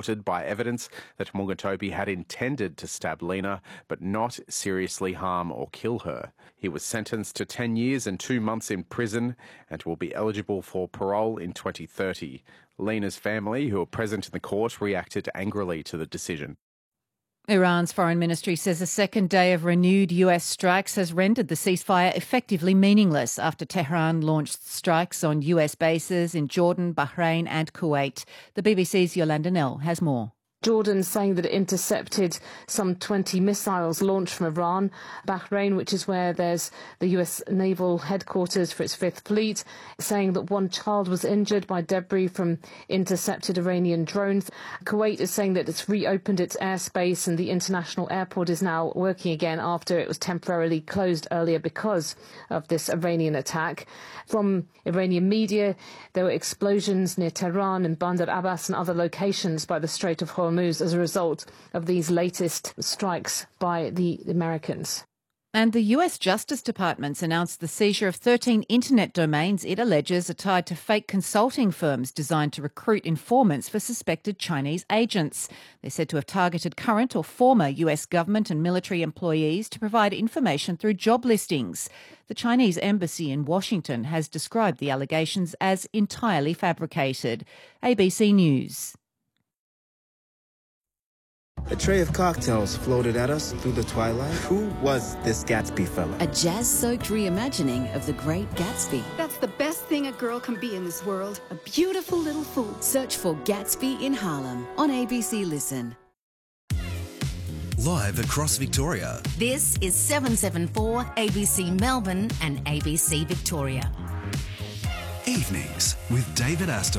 supported by evidence that Mungatobi had intended to stab Lena, but not seriously harm or kill her. He was sentenced to 10 years and 2 months in prison and will be eligible for parole in 2030. Lena's family, who were present in the court, reacted angrily to the decision. Iran's foreign ministry says a second day of renewed US strikes has rendered the ceasefire effectively meaningless after Tehran launched strikes on US bases in Jordan, Bahrain and Kuwait. The BBC's Yolanda Nell has more. Jordan saying that it intercepted some 20 missiles launched from Iran. Bahrain, which is where there's the US naval headquarters for its Fifth Fleet, saying that one child was injured by debris from intercepted Iranian drones. Kuwait is saying that it's reopened its airspace and the international airport is now working again after it was temporarily closed earlier because of this Iranian attack. From Iranian media, there were explosions near Tehran and Bandar Abbas and other locations by the Strait of Hormuz as a result of these latest strikes by the Americans. And the US Justice Department's announced the seizure of 13 internet domains it alleges are tied to fake consulting firms designed to recruit informants for suspected Chinese agents. They're said to have targeted current or former US government and military employees to provide information through job listings. The Chinese embassy in Washington has described the allegations as entirely fabricated. ABC News. A tray of cocktails floated at us through the twilight. Who was this Gatsby fella? A jazz-soaked reimagining of The Great Gatsby. That's the best thing a girl can be in this world. A beautiful little fool. Search for Gatsby in Harlem on ABC Listen. Live across Victoria. This is 774 ABC Melbourne and ABC Victoria. Evenings with David Astle.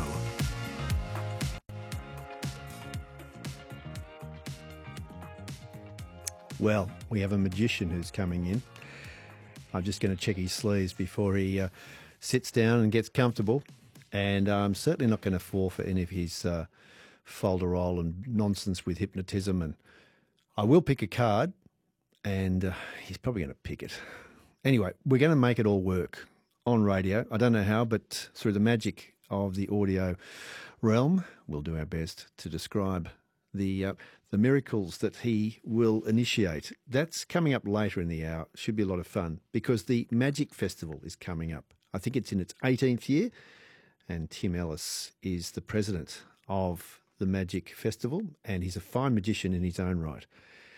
Well, we have a magician who's coming in. I'm just going to check his sleeves before he sits down and gets comfortable. And I'm certainly not going to fall for any of his folderol and nonsense with hypnotism. And I will pick a card, and he's probably going to pick it. Anyway, we're going to make it all work on radio. I don't know how, but through the magic of the audio realm, we'll do our best to describe the miracles that he will initiate. That's coming up later in the hour. Should be a lot of fun because the Magic Festival is coming up. I think it's in its 18th year, and Tim Ellis is the president of the Magic Festival, and he's a fine magician in his own right.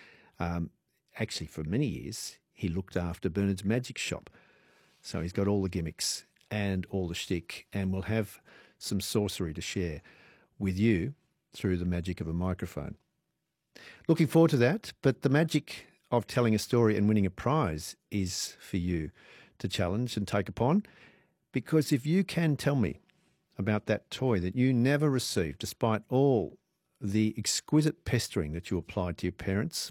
Actually, for many years, he looked after Bernard's Magic Shop. So he's got all the gimmicks and all the shtick, and we'll have some sorcery to share with you through the magic of a microphone. Looking forward to that, but the magic of telling a story and winning a prize is for you to challenge and take upon, because if you can tell me about that toy that you never received, despite all the exquisite pestering that you applied to your parents,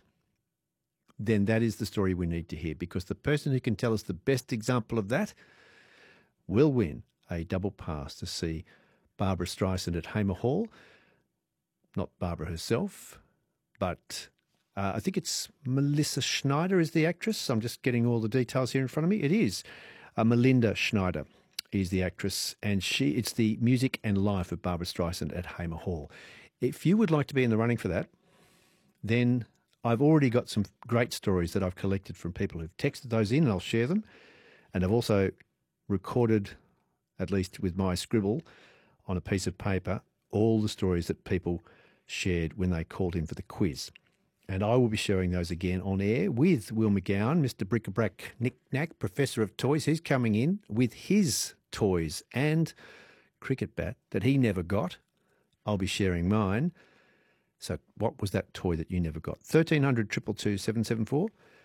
then that is the story we need to hear, because the person who can tell us the best example of that will win a double pass to see Barbra Streisand at Hamer Hall. Not Barbara herself, but I think it's Melissa Schneider is the actress. I'm just getting all the details here in front of me. It is Melinda Schneider is the actress, and it's the music and life of Barbra Streisand at Hamer Hall. If you would like to be in the running for that, then I've already got some great stories that I've collected from people who've texted those in, and I'll share them. And I've also recorded, at least with my scribble on a piece of paper, all the stories that people shared when they called in for the quiz. And I will be sharing those again on air with Will McGowan, Mr. Bric-a-Brac Knick-Knack, Professor of Toys. He's coming in with his toys and cricket bat that he never got. I'll be sharing mine. So what was that toy that you never got? 1300 222 774.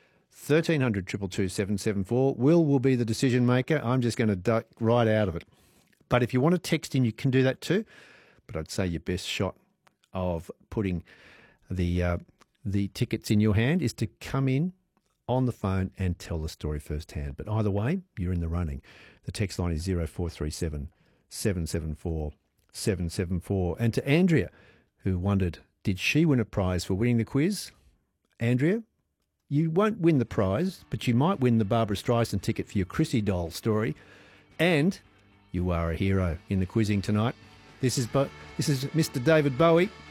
1300 222 774. Will be the decision maker. I'm just going to duck right out of it. But if you want to text in, you can do that too. But I'd say your best shot of putting the tickets in your hand is to come in on the phone and tell the story firsthand. But either way, you're in the running. The text line is 0437 774 774. And to Andrea, who wondered, did she win a prize for winning the quiz? Andrea, you won't win the prize, but you might win the Barbra Streisand ticket for your Chrissy doll story. And you are a hero in the quizzing tonight. This is Mr. David Bowie